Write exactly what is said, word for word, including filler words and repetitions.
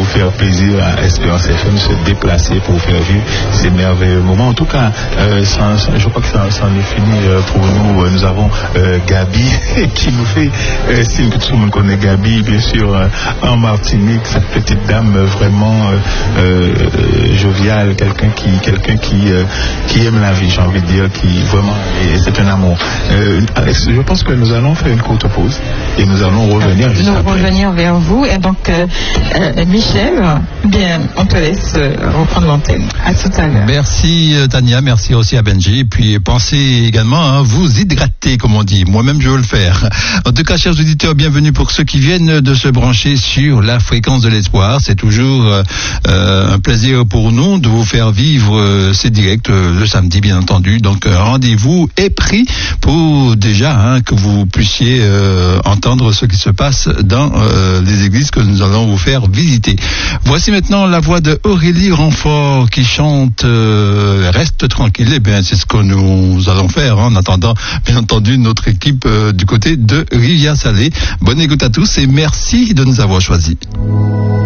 faire plaisir à Espérance F M, se déplacer pour faire vivre ces merveilleux moments. En tout cas, euh, ça, ça, je crois que ça, ça en est fini euh, pour nous. Nous avons euh, Gabi qui nous fait euh, signe que tout le monde connaît Gabi, bien sûr, euh, en Martinique, cette petite dame euh, vraiment euh, euh, joviale, quelqu'un qui, quelqu'un qui, euh, qui aime la vie, j'ai envie de dire, qui vraiment, et c'est un amour. Euh, Alex, je pense que nous allons faire une courte pause et nous allons revenir juste nous après. revenir vers vous. Et donc, euh, euh, Michel, bien, on te laisse euh, reprendre l'antenne. À tout à l'heure. Merci euh, Tania, merci aussi à Benji. Et puis pensez également à vous hydrater, comme on dit. Moi-même, je veux le faire. En tout cas, chers auditeurs, bienvenue pour ceux qui viennent de se brancher sur la fréquence de l'espoir. C'est toujours euh, un plaisir pour nous de vous faire vivre euh, ces directs euh, le samedi, bien entendu. Donc, euh, rendez-vous est pris pour déjà hein, que vous puissiez euh, entendre ce qui se passe dans euh, les églises que nous allons vous faire visiter. Voici maintenant la voix de Aurélie Renfort qui chante euh, Reste tranquille. Eh bien, c'est ce que nous allons faire hein, en attendant, bien entendu, notre équipe euh, du côté de Rivière-Salée. Bonne écoute à tous et merci de nous avoir choisis.